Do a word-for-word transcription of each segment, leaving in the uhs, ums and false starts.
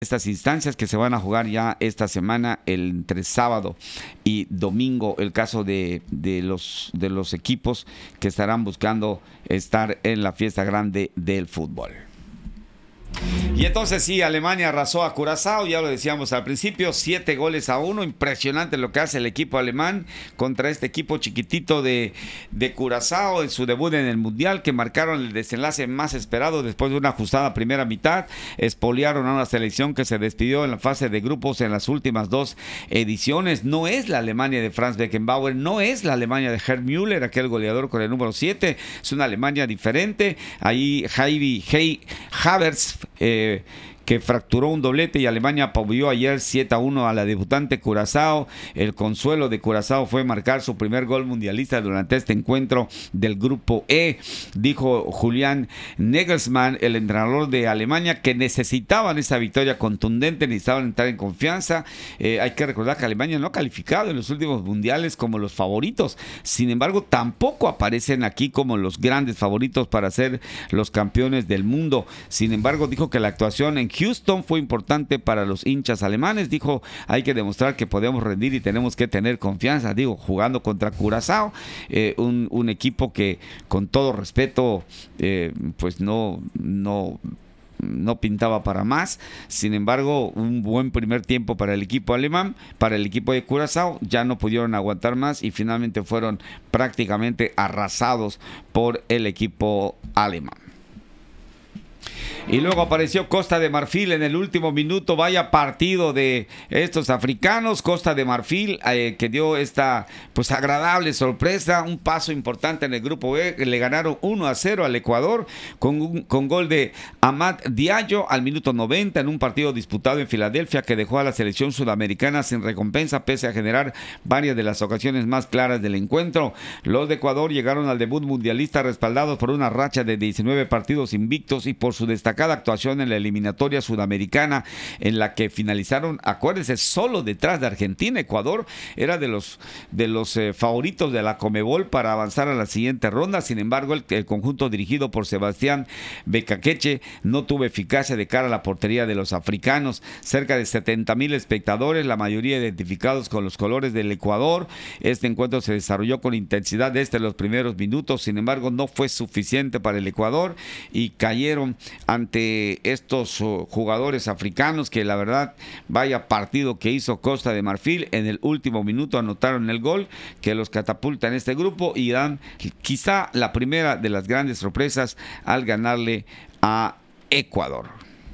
estas instancias que se van a jugar ya esta semana, el, entre sábado y domingo, el caso de, de, los, de los equipos que estarán buscando estar en la fiesta grande del fútbol. Y entonces sí, Alemania arrasó a Curazao, ya lo decíamos al principio, siete goles a uno, impresionante lo que hace el equipo alemán contra este equipo chiquitito de, de Curazao en su debut en el Mundial, que marcaron el desenlace más esperado después de una ajustada primera mitad, expoliaron a una selección que se despidió en la fase de grupos en las últimas dos ediciones. No es la Alemania de Franz Beckenbauer, no es la Alemania de Gerd Müller, aquel goleador con el número siete, es una Alemania diferente. Ahí Heidi Hey, Havertz Eh, que fracturó un doblete y Alemania apoyó ayer siete a uno a la debutante Curazao. El consuelo de Curazao fue marcar su primer gol mundialista durante este encuentro del grupo E. Dijo Julian Nagelsmann, el entrenador de Alemania, que necesitaban esa victoria contundente, necesitaban entrar en confianza. Eh, hay que recordar que Alemania no ha calificado en los últimos mundiales como los favoritos. Sin embargo, tampoco aparecen aquí como los grandes favoritos para ser los campeones del mundo. Sin embargo, dijo que la actuación en Houston fue importante para los hinchas alemanes. Dijo, hay que demostrar que podemos rendir y tenemos que tener confianza. Digo, jugando contra Curazao, eh, un, un equipo que, con todo respeto, eh, pues no, no, no pintaba para más. Sin embargo, un buen primer tiempo para el equipo alemán, para el equipo de Curazao. Ya no pudieron aguantar más y finalmente fueron prácticamente arrasados por el equipo alemán. Y luego apareció Costa de Marfil en el último minuto. Vaya partido de estos africanos. Costa de Marfil eh, que dio esta pues agradable sorpresa, un paso importante en el grupo B. Le ganaron uno a cero al Ecuador con, un, con gol de Amad Diallo al minuto noventa en un partido disputado en Filadelfia que dejó a la selección sudamericana sin recompensa pese a generar varias de las ocasiones más claras del encuentro. Los de Ecuador llegaron al debut mundialista respaldados por una racha de diecinueve partidos invictos y por su destacada actuación en la eliminatoria sudamericana en la que finalizaron, acuérdense, solo detrás de Argentina. Ecuador era de los de los eh, favoritos de la Conmebol para avanzar a la siguiente ronda. Sin embargo, el, el conjunto dirigido por Sebastián Beccaqueche no tuvo eficacia de cara a la portería de los africanos. Cerca de setenta mil espectadores, la mayoría identificados con los colores del Ecuador. Este encuentro se desarrolló con intensidad desde los primeros minutos. Sin embargo, no fue suficiente para el Ecuador y cayeron ante estos uh, jugadores africanos que la verdad, vaya partido que hizo Costa de Marfil. En el último minuto anotaron el gol que los catapulta en este grupo y dan quizá la primera de las grandes sorpresas al ganarle a Ecuador.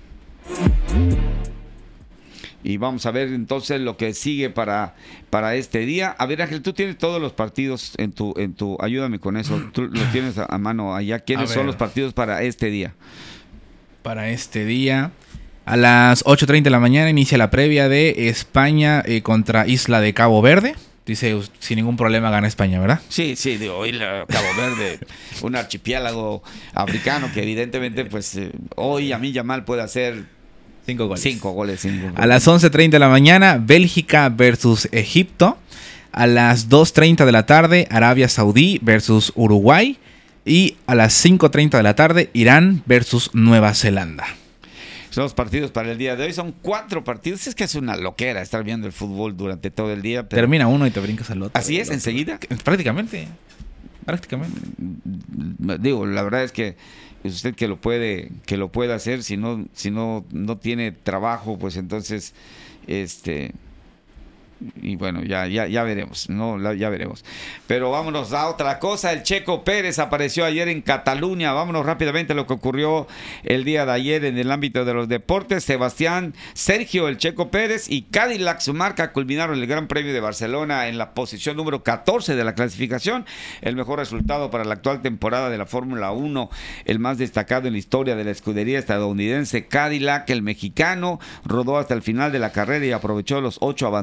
Y vamos a ver entonces lo que sigue para, para este día. A ver, Ángel, tú tienes todos los partidos en tu, en tu, ayúdame con eso, tú lo tienes a, a mano allá. ¿Quiénes son los partidos para este día? Para este día, a las ocho treinta de la mañana inicia la previa de España eh, contra Isla de Cabo Verde. Dice, sin ningún problema gana España, ¿verdad? Sí, sí, digo, Isla Cabo Verde, un archipiélago africano que evidentemente, pues, eh, hoy a mí Yamal puede hacer cinco goles. Cinco goles, cinco goles. A las once treinta de la mañana, Bélgica versus Egipto. A las dos treinta de la tarde, Arabia Saudí versus Uruguay. Y a las cinco treinta de la tarde, Irán versus Nueva Zelanda. Son los partidos para el día de hoy. Son cuatro partidos. Es que es una loquera estar viendo el fútbol durante todo el día. Pero... termina uno y te brincas al otro. ¿Así es? ¿Enseguida? Prácticamente. Prácticamente. Digo, la verdad es que es usted que lo puede, que lo puede hacer. Si no, si no, no tiene trabajo, pues entonces, este... y bueno, ya, ya, ya veremos, no, ya veremos. Pero vámonos a otra cosa. El Checo Pérez apareció ayer en Cataluña. Vámonos rápidamente a lo que ocurrió el día de ayer en el ámbito de los deportes. Sebastián Sergio El Checo Pérez y Cadillac, su marca, culminaron el Gran Premio de Barcelona en la posición número catorce de la clasificación. El mejor resultado para la actual temporada de la Fórmula uno, el más destacado en la historia de la escudería estadounidense. Cadillac, el mexicano, rodó hasta el final de la carrera y aprovechó los ocho abandonos que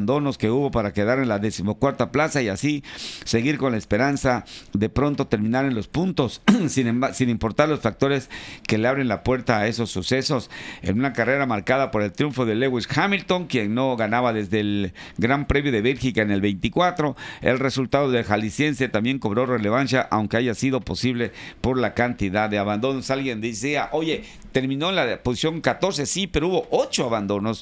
que hubo para quedar en la decimocuarta plaza y así seguir con la esperanza de pronto terminar en los puntos, sin, sin importar los factores que le abren la puerta a esos sucesos. En una carrera marcada por el triunfo de Lewis Hamilton, quien no ganaba desde el Gran Premio de Bélgica en el veinticuatro, el resultado del jalisciense también cobró relevancia, aunque haya sido posible por la cantidad de abandonos. Alguien decía, oye, terminó en la posición catorce, sí, pero hubo ocho abandonos